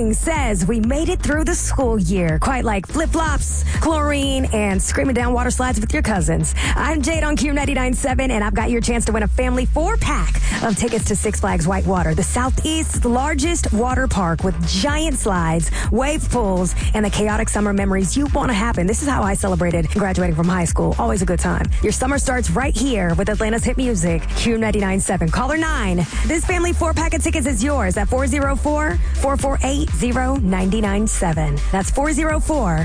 Spring says we made it through the school year, quite like flip-flops, chlorine, and screaming down water slides with your cousins. I'm Jade on Q99.7, and I've got your chance to win a family 4-pack of tickets to Six Flags Whitewater, the Southeast's largest water park with giant slides, wave pools, and the chaotic summer memories you want to happen. This is how I celebrated graduating from high school. Always a good time. Your summer starts right here with Atlanta's hit music, Q99.7. Caller 9. This family 4-pack of tickets is yours at 404-448-0997. That's 404-